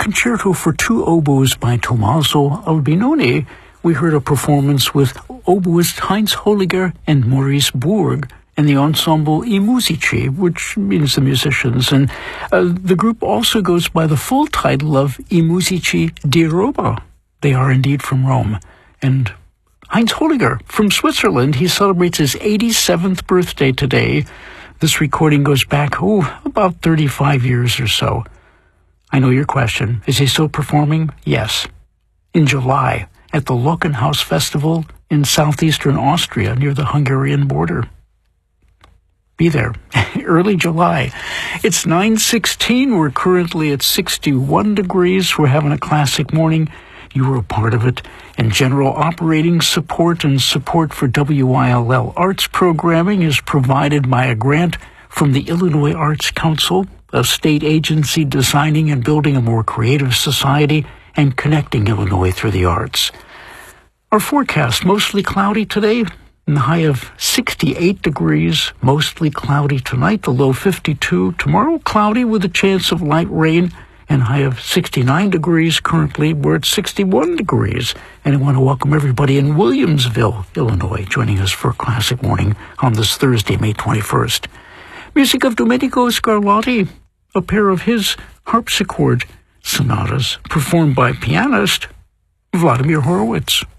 Concerto for Two Oboes by Tommaso Albinoni, we heard a performance with oboist Heinz Holliger and Maurice Bourg and the ensemble I Musici, which means the musicians. And the group also goes by the full title of I Musici di Roma. They are indeed from Rome. And Heinz Holliger from Switzerland, he celebrates his 87th birthday today. This recording goes back, about 35 years or so. I know your question. Is he still performing? Yes. In July, at the Lockenhaus Festival in southeastern Austria near the Hungarian border. Be there. Early July. It's 9:16. We're currently at 61 degrees. We're having a classic morning. You were a part of it. And general operating support and support for WILL arts programming is provided by a grant from the Illinois Arts Council, a state agency designing and building a more creative society and connecting Illinois through the arts. Our forecast, mostly cloudy today, and the high of 68 degrees, mostly cloudy tonight, the low 52. Tomorrow, cloudy with a chance of light rain, and high of 69 degrees. Currently, we're at 61 degrees. And I want to welcome everybody in Williamsville, Illinois, joining us for a classic morning on this Thursday, May 21st. Music of Domenico Scarlatti, a pair of his harpsichord sonatas performed by pianist Vladimir Horowitz.